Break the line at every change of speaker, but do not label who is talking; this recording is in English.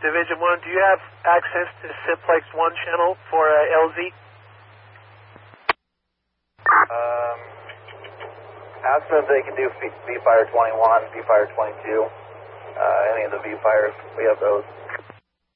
Division 1, do you have access to Simplex 1 channel for LZ?
Ask them if they can do V-Fire 21, V-Fire 22, any of the V-Fires. We have those.